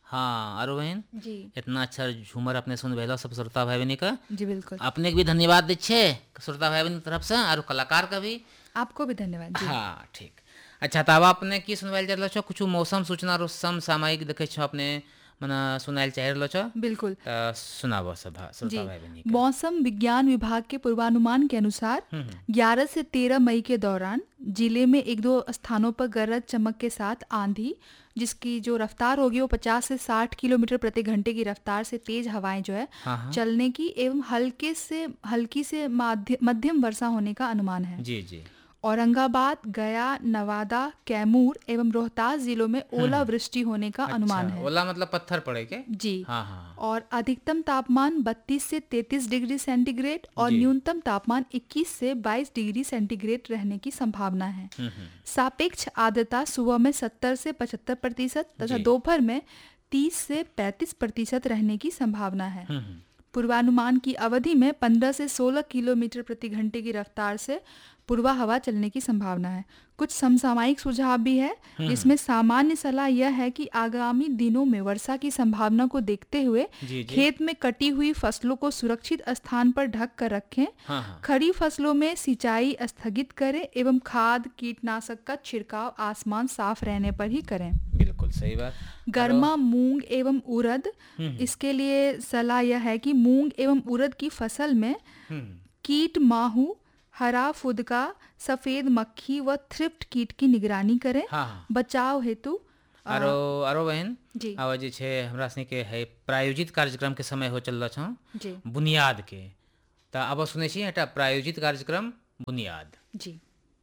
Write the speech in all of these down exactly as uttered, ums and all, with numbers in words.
हाँ आरो बहन जी इतना अच्छा झूमर अपने सुन भेलो सब श्रोता भाई बहनी का। जी बिल्कुल। अपने के भी धन्यवाद दे छे श्रोता भाई बहनी तरफ से और कलाकार का भी। आपको भी धन्यवाद जी। हाँ ठीक। अच्छा तब अपने की सुनवाइल चल छो कुछ मौसम सूचना और सम सामयिक देखे छो अपने मना सुनाइल चाह रहलो छो बिल्कुल त सुनाबो सभा श्रोता जी। भाई बहनी का। मौसम विज्ञान विभाग के पूर्वानुमान के अनुसार हम्म, हम्म, ग्यारह से तेरह मई के दौरान जिले में एक दो स्थानों पर गरज चमक के साथ आंधी, जिसकी जो रफ्तार होगी वो पचास से साठ किलोमीटर प्रति घंटे की रफ्तार से तेज हवाएं जो है हाँ हाँ चलने की एवं हल्के से हल्की से माध्य- मध्यम वर्षा होने का अनुमान है। जी जी। औरंगाबाद, गया, नवादा, कैमूर एवं रोहतास जिलों में ओलावृष्टि होने का अनुमान अच्छा है। ओला मतलब पत्थर पड़े के। जी। हाँ हाँ और अधिकतम तापमान बत्तीस से तैंतीस डिग्री सेंटीग्रेड और जी। न्यूनतम तापमान इक्कीस से बाईस डिग्री सेंटीग्रेड रहने की संभावना है। हम्म हम्म सापेक्ष आर्द्रता सुबह में सत्तर से पचहत्तर प्रतिशत तथा जी। दोपहर में तीस से पैंतीस प्रतिशत रहने की संभावना है। हम्म हम्म पूर्वानुमान की अवधि में पंद्रह से सोलह किलोमीटर प्रति घंटे की रफ्तार से पूर्वा हवा चलने की संभावना है। कुछ समसामयिक सुझाव भी है, जिसमें सामान्य सलाह यह है कि आगामी दिनों में वर्षा की संभावना को देखते हुए जी जी। खेत में कटी हुई फसलों को सुरक्षित स्थान पर ढक कर रखें। हाँ हाँ खड़ी फसलों में सिंचाई स्थगित करें एवं खाद कीटनाशक का छिड़काव आसमान साफ रहने पर ही करें। बिल्कुल सही बात। गर्मा मूंग एवं उड़द, हम्म इसके लिए सलाह यह है कि मूंग एवं उड़द की फसल में हम्म कीट माहू, हरा फुदका, सफेद मक्खी व थ्रिप्ट कीट की निगरानी करें। हाँ हाँ बचाव हेतु अ, आरो आरो बहन जी आवाज जे छे हमरा सनी के है प्रायोजित कार्यक्रम के समय हो चल छो जी बुनियाद के त अब सुने छी एटा प्रायोजित कार्यक्रम बुनियाद। जी।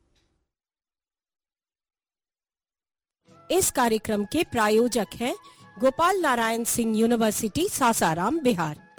इस कार्यक्रम के प्रायोजक हैं गोपाल नारायण सिंह यूनिवर्सिटी सासाराम बिहार।